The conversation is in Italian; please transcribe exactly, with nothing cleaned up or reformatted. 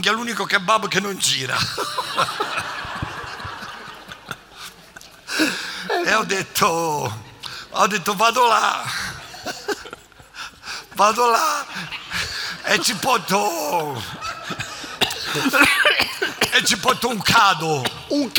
minchia, è l'unico kebab che non gira. E ho detto, ho detto vado là, vado là e ci porto, e ci porto un cado. Un